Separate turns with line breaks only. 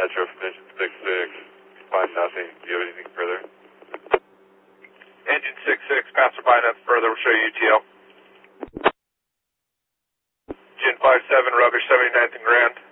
Metro from engine 66, 5 nothing. Do you have anything further?
Engine 66, passerby, nothing further. We'll show you UTL. Gen 57, rubbish, 79th and Grand.